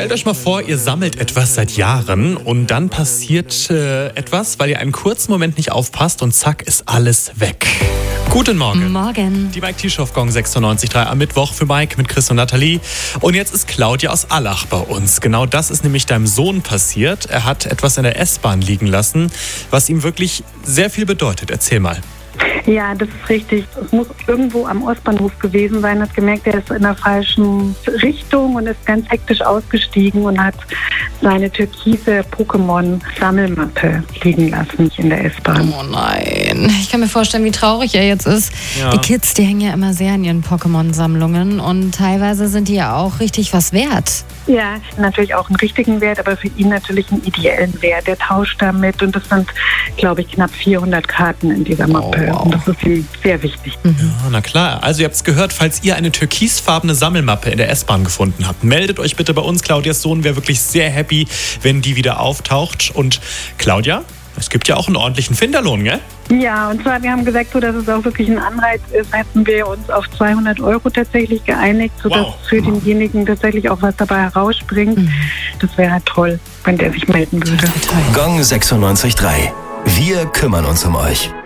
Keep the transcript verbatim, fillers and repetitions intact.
Stellt euch mal vor, ihr sammelt etwas seit Jahren und dann passiert äh, etwas, weil ihr einen kurzen Moment nicht aufpasst und zack ist alles weg. Guten Morgen. Morgen. Die Mike Tischoff Gong sechsundneunzig Komma drei am Mittwoch für Mike mit Chris und Nathalie. Und jetzt ist Claudia aus Allach bei uns. Genau das ist nämlich deinem Sohn passiert. Er hat etwas in der S-Bahn liegen lassen, was ihm wirklich sehr viel bedeutet. Erzähl mal. Ja, das ist richtig. Es muss irgendwo am Ostbahnhof gewesen sein. Hat gemerkt, er ist in der falschen Richtung und ist ganz hektisch ausgestiegen und hat seine türkise Pokémon-Sammelmappe liegen lassen in der S-Bahn. Oh nein. Ich kann mir vorstellen, wie traurig er jetzt ist. Ja. Die Kids, die hängen ja immer sehr an ihren Pokémon-Sammlungen und teilweise sind die ja auch richtig was wert. Ja, natürlich auch einen richtigen Wert, aber für ihn natürlich einen ideellen Wert. Der tauscht damit und das sind, glaube ich, knapp vierhundert Karten in dieser Mappe. Oh, wow. Und das ist ihm sehr wichtig. Mhm. Ja, na klar. Also ihr habt es gehört, falls ihr eine türkisfarbene Sammelmappe in der S-Bahn gefunden habt, meldet euch bitte bei uns. Claudias Sohn wäre wirklich sehr happy, wenn die wieder auftaucht. Und Claudia, es gibt ja auch einen ordentlichen Finderlohn, gell? Ja, und zwar, wir haben gesagt, so, dass es auch wirklich ein Anreiz ist, hätten wir uns auf zweihundert Euro tatsächlich geeinigt, sodass Wow. für denjenigen tatsächlich auch was dabei herausspringt. Mhm. Das wäre toll, wenn der sich melden würde. Toll. Gong sechsundneunzig Komma drei. Wir kümmern uns um euch.